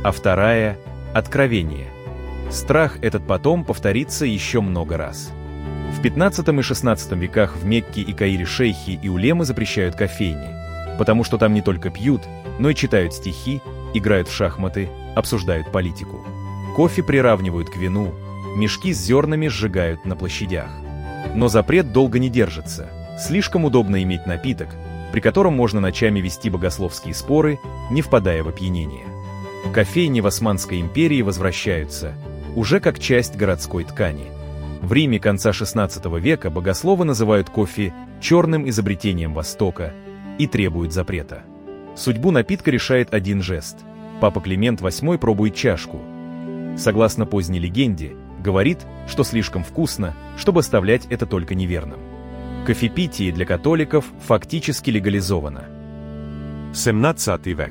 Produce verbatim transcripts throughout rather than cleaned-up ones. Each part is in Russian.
а вторая – откровение. Страх этот потом повторится еще много раз. В пятнадцатом и шестнадцатом веках в Мекке и Каире шейхи и улемы запрещают кофейни, потому что там не только пьют, но и читают стихи, играют в шахматы, обсуждают политику. Кофе приравнивают к вину, мешки с зернами сжигают на площадях. Но запрет долго не держится. Слишком удобно иметь напиток, при котором можно ночами вести богословские споры, не впадая в опьянение. Кофейни в Османской империи возвращаются, уже как часть городской ткани. В Риме конца шестнадцатого века богословы называют кофе черным изобретением Востока и требуют запрета. Судьбу напитка решает один жест. Папа Климент восьмой пробует чашку. Согласно поздней легенде, говорит, что слишком вкусно, чтобы оставлять это только неверным. Кофепитие для католиков фактически легализовано. семнадцатый век.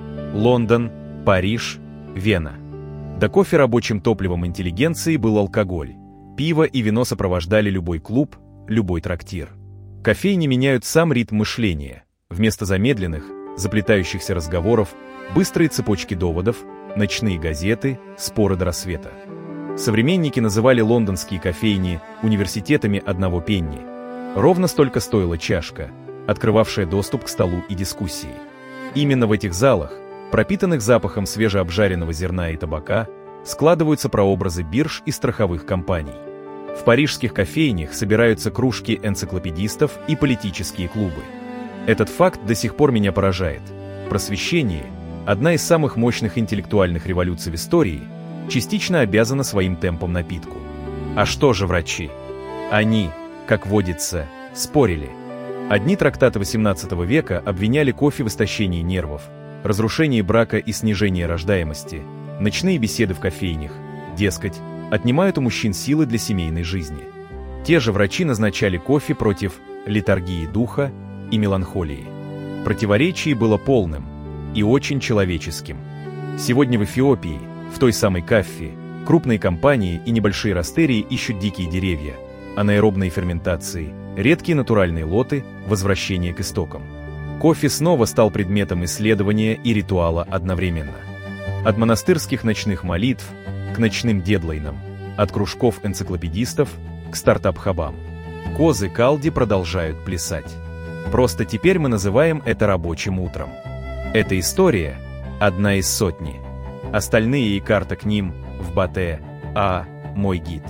Лондон, Париж, Вена. До кофе рабочим топливом интеллигенции был алкоголь. Пиво и вино сопровождали любой клуб, любой трактир. Кофейни меняют сам ритм мышления. Вместо замедленных, заплетающихся разговоров, быстрые цепочки доводов, ночные газеты, споры до рассвета. Современники называли лондонские кофейни университетами одного пенни. Ровно столько стоила чашка, открывавшая доступ к столу и дискуссии. Именно в этих залах, пропитанных запахом свежеобжаренного зерна и табака, складываются прообразы бирж и страховых компаний. В парижских кофейнях собираются кружки энциклопедистов и политические клубы. Этот факт до сих пор меня поражает. Просвещение, одна из самых мощных интеллектуальных революций в истории, частично обязана своим темпом напитку. А что же врачи? Они, как водится, спорили. Одни трактаты восемнадцатого века обвиняли кофе в истощении нервов, разрушении брака и снижении рождаемости, ночные беседы в кофейнях, дескать, отнимают у мужчин силы для семейной жизни. Те же врачи назначали кофе против летаргии духа и меланхолии. Противоречие было полным и очень человеческим. Сегодня в Эфиопии, в той самой Каффи, крупные компании и небольшие растерии ищут дикие деревья, анаэробные ферментации, редкие натуральные лоты, возвращение к истокам. Кофе снова стал предметом исследования и ритуала одновременно. От монастырских ночных молитв к ночным дедлайнам, от кружков энциклопедистов к стартап-хабам. Козы Калди продолжают плясать. Просто теперь мы называем это рабочим утром. Эта история – одна из сотни. Остальные и карта к ним в Батэ, а мой гид.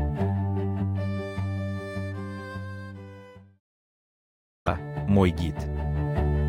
А мой гид.